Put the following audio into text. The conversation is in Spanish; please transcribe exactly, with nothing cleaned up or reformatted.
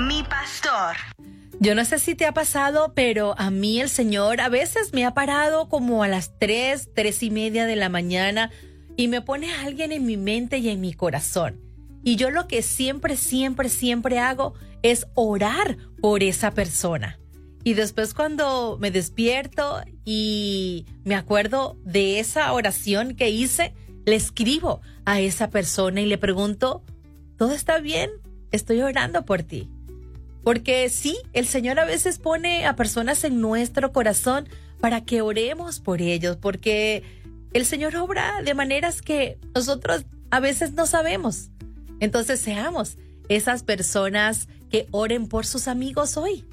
mi pastor. Yo no sé si te ha pasado, pero a mí el Señor a veces me ha parado como a las tres, tres y media de la mañana y me pone a alguien en mi mente y en mi corazón. Y yo lo que siempre, siempre, siempre hago es orar por esa persona. Y después cuando me despierto y me acuerdo de esa oración que hice, le escribo a esa persona y le pregunto, ¿todo está bien? Estoy orando por ti. Porque sí, el Señor a veces pone a personas en nuestro corazón para que oremos por ellos, porque el Señor obra de maneras que nosotros a veces no sabemos. Entonces seamos esas personas que oren por sus amigos hoy.